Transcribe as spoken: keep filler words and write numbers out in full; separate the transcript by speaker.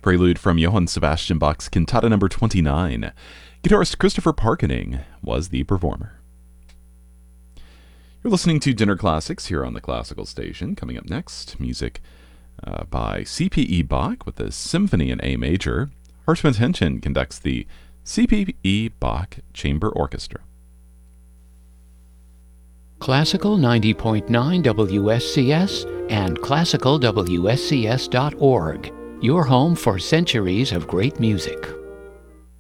Speaker 1: Prelude from Johann Sebastian Bach's Cantata number twenty-nine. Guitarist Christopher Parkening was the performer. You're listening to Dinner Classics here on the Classical Station. Coming up next, music uh, by C P E Bach with the Symphony in A Major. Harshman Henshin conducts the C P E Bach Chamber Orchestra.
Speaker 2: Classical ninety point nine W S C S and classical W S C S dot org. Your home for centuries of great music.